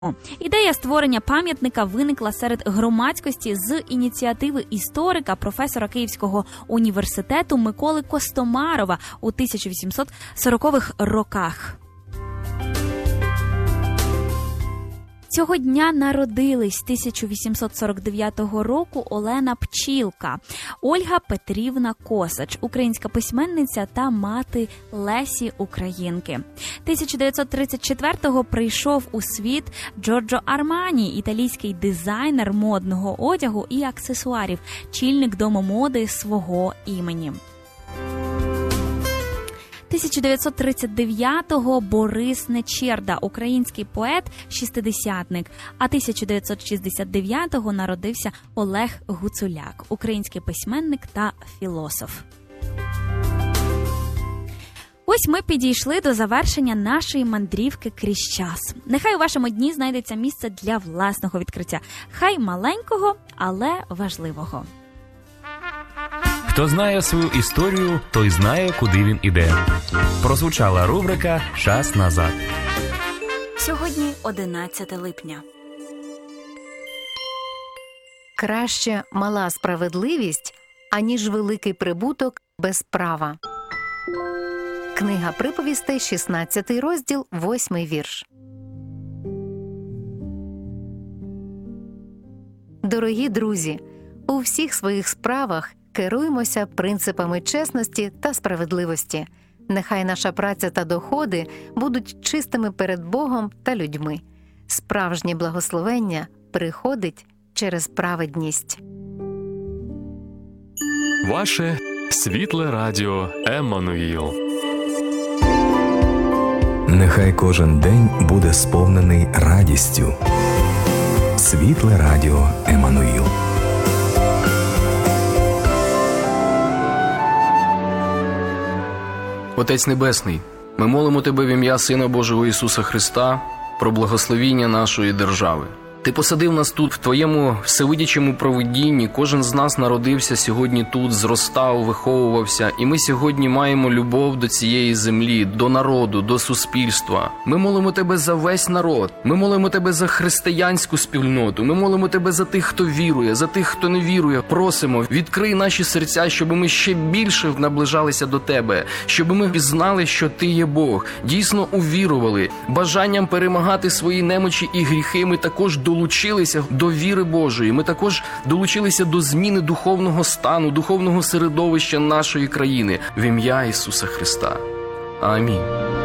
Ідея створення пам'ятника виникла серед громадськості з ініціативи історика, професора Київського університету Миколи Костомарова у 1840-х роках. Цього дня народились 1849 року Олена Пчілка, Ольга Петрівна Косач, українська письменниця та мати Лесі Українки. 1934-го прийшов у світ Джорджо Армані, італійський дизайнер модного одягу і аксесуарів, чільник дому моди свого імені. 1939-го Борис Нечерда, український поет, шістидесятник, а 1969-го народився Олег Гуцуляк, український письменник та філософ. Ось ми підійшли до завершення нашої мандрівки крізь час. Нехай у вашому дні знайдеться місце для власного відкриття. Хай маленького, але важливого. Хто знає свою історію, той знає, куди він іде. Прозвучала рубрика «Час назад». Сьогодні 11 липня. Краще мала справедливість, аніж великий прибуток без права. Книга приповістей, 16 розділ, 8 вірш. Дорогі друзі, у всіх своїх справах керуймося принципами чесності та справедливості. Нехай наша праця та доходи будуть чистими перед Богом та людьми. Справжнє благословення приходить через праведність. Ваше світле радіо Еммануїл. Нехай кожен день буде сповнений радістю. Світле радіо Еммануїл. Отець Небесний, ми молимо Тебе в ім'я Сина Божого Ісуса Христа про благословіння нашої держави. Ти посадив нас тут, в Твоєму всевидячому провидінні. Кожен з нас народився сьогодні тут, зростав, виховувався. І ми сьогодні маємо любов до цієї землі, до народу, до суспільства. Ми молимо Тебе за весь народ. Ми молимо Тебе за християнську спільноту. Ми молимо Тебе за тих, хто вірує, за тих, хто не вірує. Просимо, відкрий наші серця, щоб ми ще більше наближалися до Тебе, щоб ми пізнали, що Ти є Бог. Дійсно увірували. Бажанням перемагати свої немочі і гріхи ми також долучилися до віри Божої. Ми також долучилися до зміни духовного стану, духовного середовища нашої країни. В ім'я Ісуса Христа. Амінь.